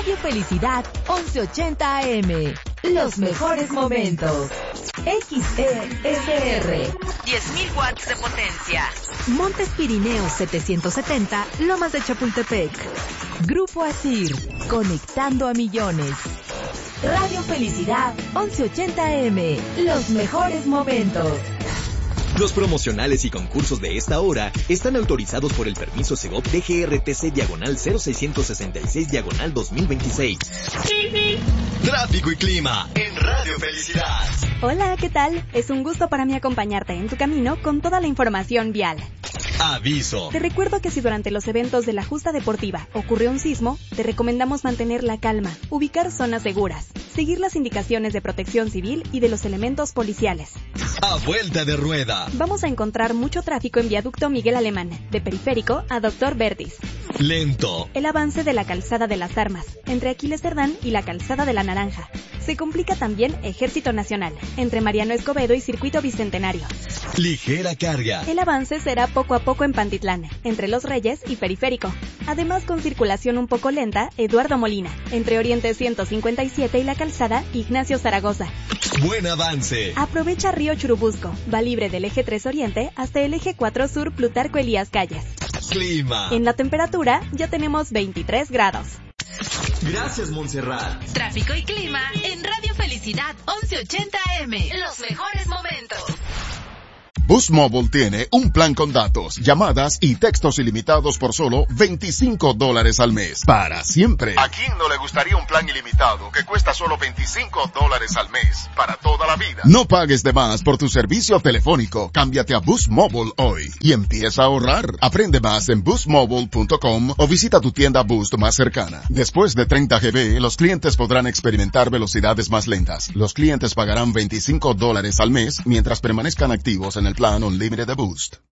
Radio Felicidad 1180 AM. Los mejores momentos. XESR. 10.000 watts de potencia. Montes Pirineos 770, Lomas de Chapultepec. Grupo Asir, conectando a millones. Radio Felicidad 1180 AM. Los mejores momentos. Los promocionales y concursos de esta hora están autorizados por el permiso Segov DGRTC/0666/2026. Tráfico y clima en Radio Felicidad. Hola, ¿qué tal? Es un gusto para mí acompañarte en tu camino con toda la información vial. Aviso. Te recuerdo que si durante los eventos de la justa deportiva ocurrió un sismo, te recomendamos mantener la calma, ubicar zonas seguras, seguir las indicaciones de protección civil y de los elementos policiales. A vuelta de rueda. Vamos a encontrar mucho tráfico en Viaducto Miguel Alemán, de Periférico a Dr. Vertis. Lento. El avance de la Calzada de las Armas, entre Aquiles Cerdán y la Calzada de la Naranja. Se complica también Ejército Nacional, entre Mariano Escobedo y Circuito Bicentenario. Ligera carga. El avance será poco a poco en Pantitlán, entre Los Reyes y Periférico. Además, con circulación un poco lenta, Eduardo Molina, entre Oriente 157 y la Calzada Ignacio Zaragoza. Buen avance. Aprovecha Río Churubusco, va libre del eje 3 Oriente hasta el eje 4 Sur Plutarco Elías Calles. Clima. En la temperatura ya tenemos 23 grados. Gracias, Montserrat. Tráfico y clima en Radio Felicidad 1180 AM. Los mejores momentos. Boost Mobile tiene un plan con datos, llamadas y textos ilimitados por solo $25 al mes. Para siempre. ¿A quién no le gustaría un plan ilimitado que cuesta solo $25 al mes? Para toda la vida. No pagues de más por tu servicio telefónico. Cámbiate a Boost Mobile hoy y empieza a ahorrar. Aprende más en boostmobile.com o visita tu tienda Boost más cercana. Después de 30 GB, los clientes podrán experimentar velocidades más lentas. Los clientes pagarán $25 al mes mientras permanezcan activos en el plan Unlimited de Boost.